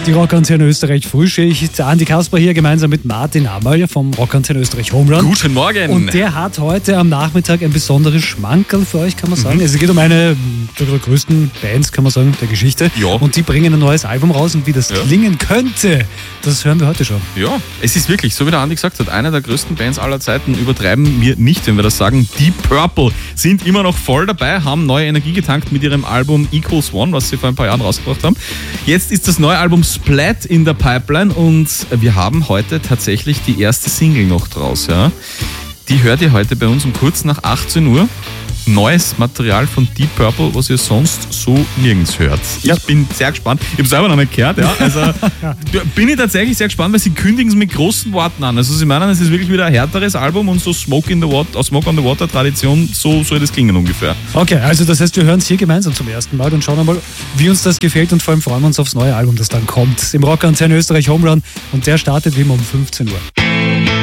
Die Rockantenne Österreich Frühschicht. Andi Kasper hier gemeinsam mit Martin Amal vom Rockantenne Österreich Homerun. Guten Morgen. Und der hat heute am Nachmittag ein besonderes Schmankerl für euch, kann man sagen. Es geht um eine der größten Bands, kann man sagen, der Geschichte. Ja. Und die bringen ein neues Album raus. Und wie das klingen könnte, das hören wir heute schon. Ja, es ist wirklich, so wie der Andi gesagt hat, eine der größten Bands aller Zeiten. Übertreiben wir nicht, wenn wir das sagen. Deep Purple sind immer noch voll dabei, haben neue Energie getankt mit ihrem Album Equals One, was sie vor ein paar Jahren rausgebracht haben. Jetzt ist das neue Album Splat in der Pipeline und wir haben heute tatsächlich die erste Single noch draus. Ja. Die hört ihr heute bei uns um kurz nach 18 Uhr. Neues Material von Deep Purple, was ihr sonst so nirgends hört. Ich bin sehr gespannt. Ich habe es selber noch nicht gehört. Ja. Also bin ich tatsächlich sehr gespannt, weil sie kündigen es mit großen Worten an. Also sie meinen, es ist wirklich wieder ein härteres Album und so Smoke on the Water Tradition, so soll das klingen ungefähr. Okay, also das heißt, wir hören es hier gemeinsam zum ersten Mal und schauen einmal, wie uns das gefällt und vor allem freuen wir uns aufs neue Album, das dann kommt. Im Rockantenne Österreich Homerun und der startet wie immer um 15 Uhr.